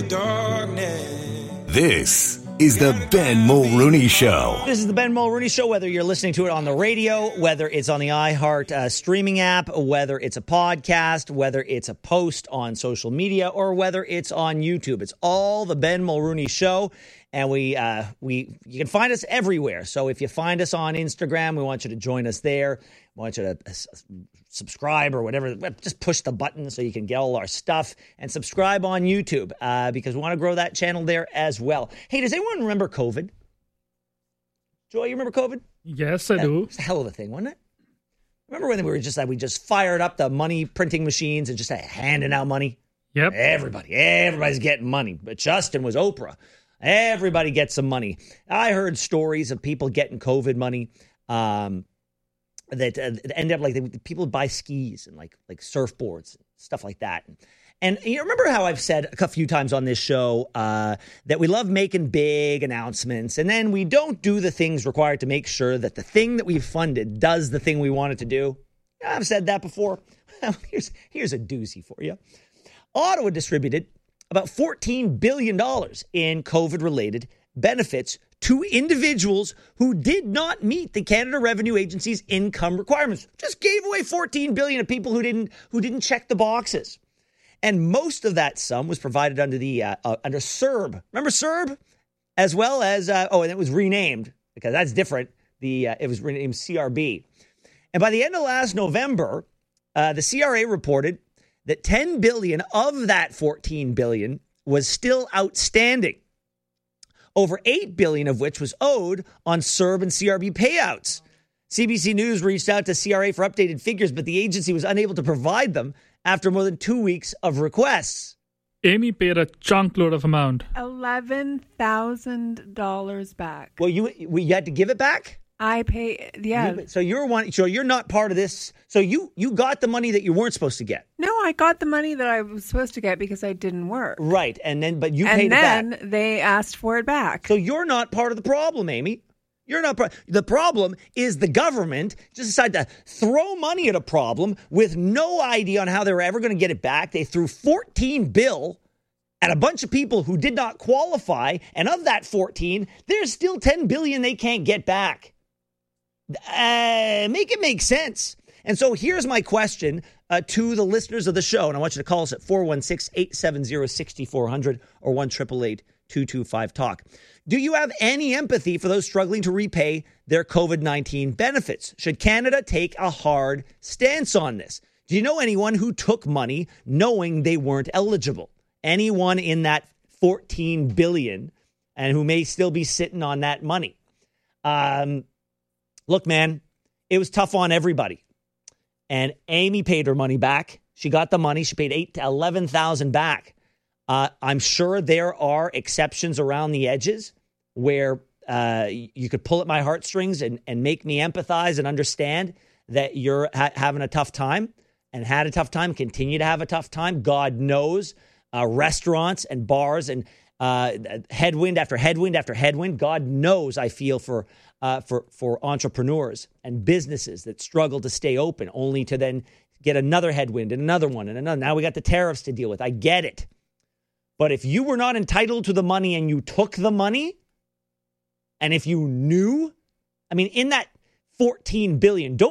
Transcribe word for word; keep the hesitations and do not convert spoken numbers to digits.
darkness. This is the Ben Mulrooney Show. This is the Ben Mulrooney Show, whether you're listening to it on the radio, whether it's on the iHeart uh, streaming app, whether it's a podcast, whether it's a post on social media, or whether it's on YouTube. It's all the Ben Mulrooney Show. And we, uh, we, you can find us everywhere. So if you find us on Instagram, we want you to join us there. We want you to uh, subscribe or whatever. Just push the button so you can get all our stuff, and subscribe on YouTube uh, because we want to grow that channel there as well. Hey, does anyone remember COVID? Joy, you remember COVID? Yes, I yeah, do. It's a hell of a thing, wasn't it? Remember when we were just like, we just fired up the money printing machines and just uh, handing out money? Yep. Everybody, everybody's getting money. But Justin was Oprah. Everybody gets some money. I heard stories of people getting COVID money um, that uh, end up like they, people buy skis and like like surfboards and stuff like that. And you remember how I've said a few times on this show uh, that we love making big announcements, and then we don't do the things required to make sure that the thing that we've funded does the thing we want it to do. I've said that before. here's here's a doozy for you. Ottawa distributed about fourteen billion dollars in COVID-related benefits to individuals who did not meet the Canada Revenue Agency's income requirements. Just gave away fourteen billion dollars to people who didn't who didn't check the boxes. And most of that sum was provided under the uh, uh, under CERB. Remember CERB? As well as, uh, oh, and it was renamed because that's different. The uh, it was renamed C R B. And by the end of last November, uh, the C R A reported that ten billion dollars of that fourteen billion dollars was still outstanding, over eight billion dollars of which was owed on CERB and C R B payouts. C B C News reached out to C R A for updated figures, but the agency was unable to provide them after more than two weeks of requests. Amy paid a chunk load of amount. eleven thousand dollars back. Well, you we you had to give it back? I pay, yeah. You, so you're one. So you're not part of this. So you you got the money that you weren't supposed to get. No, I got the money that I was supposed to get because I didn't work. Right, and then but you and paid it back. And then they asked for it back. So you're not part of the problem, Amy. You're not. Pro- the problem is the government just decided to throw money at a problem with no idea on how they were ever going to get it back. They threw fourteen bill at a bunch of people who did not qualify, and of that fourteen, there's still ten billion they can't get back. Uh, make it make sense. And so here's my question uh, to the listeners of the show. And I want you to call us at four one six, eight seven zero, six four zero zero or one eight eight eight, two two five, talk. Do you have any empathy for those struggling to repay their COVID nineteen benefits? Should Canada take a hard stance on this? Do you know anyone who took money knowing they weren't eligible? Anyone in that fourteen billion dollars and who may still be sitting on that money? Um... Look, man, it was tough on everybody. And Amy paid her money back. She got the money. She paid eight to eleven thousand back. Uh, I'm sure there are exceptions around the edges where uh, you could pull at my heartstrings and, and make me empathize and understand that you're ha- having a tough time and had a tough time, continue to have a tough time. God knows uh, restaurants and bars and uh, headwind after headwind after headwind. God knows I feel for Uh, for, for entrepreneurs and businesses that struggle to stay open, only to then get another headwind and another one and another. Now we got the tariffs to deal with. I get it. But if you were not entitled to the money and you took the money, and if you knew, I mean, in that fourteen billion dollars,